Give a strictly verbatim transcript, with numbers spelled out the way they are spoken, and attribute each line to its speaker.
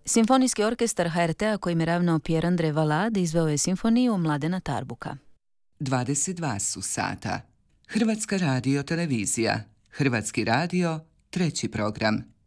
Speaker 1: Simfonijski orkestar H R T-a kojim je ravnao Pierre-André Valade izveo je simfoniju Mladena Tarbuka.
Speaker 2: dvadeset dva su sata. Hrvatska radio televizija. Hrvatski radio, treći program.